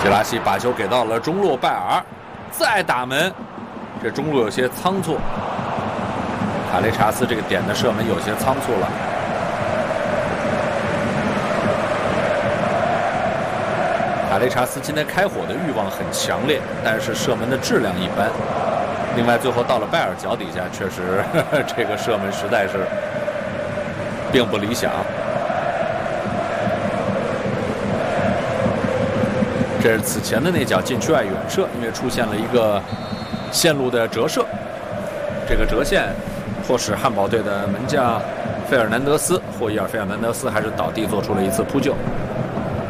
吉拉西把球给到了中路拜尔，再打门，这中路有些仓促。卡雷查斯这个点的射门有些仓促了。卡雷查斯今天开火的欲望很强烈，但是射门的质量一般。另外，最后到了拜尔脚底下，确实这个射门实在是并不理想。这是此前的那脚禁区外远射，因为出现了一个线路的折射，这个折线迫使汉堡队的门将费尔南德斯霍伊尔·费尔南德斯还是倒地做出了一次扑救。